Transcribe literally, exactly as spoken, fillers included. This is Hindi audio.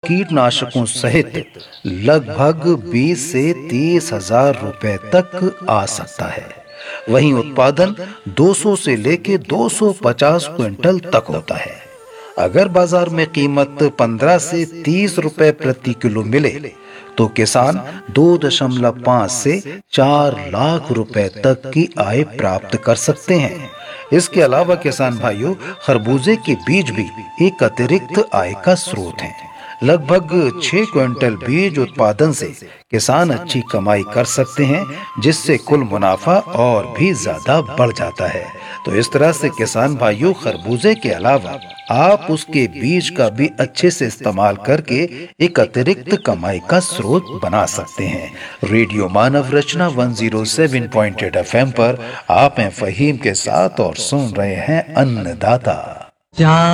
कीटनाशकों सहित लगभग बीस से तीस हजार रुपए तक आ सकता है। वहीं उत्पादन दो सौ से लेकर दो सौ पचास क्विंटल तक होता है। अगर बाजार में कीमत पंद्रह से तीस रुपए प्रति किलो मिले तो किसान दो दशमलव पाँच से चार लाख रुपए तक की आय प्राप्त कर सकते हैं। इसके अलावा किसान भाइयों, खरबूजे के बीज भी एक अतिरिक्त आय का स्रोत हैं। लगभग छह क्विंटल बीज उत्पादन से किसान अच्छी कमाई कर सकते हैं, जिससे कुल मुनाफा और भी ज्यादा बढ़ जाता है। तो इस तरह से किसान भाइयों, खरबूजे के अलावा आप उसके बीज का भी अच्छे से इस्तेमाल करके एक अतिरिक्त कमाई का स्रोत बना सकते हैं। रेडियो मानव रचना एक सौ सात पॉइंट आठ एफ एम पर आप हैं फहीम के साथ और सुन रहे हैं अन्नदाता।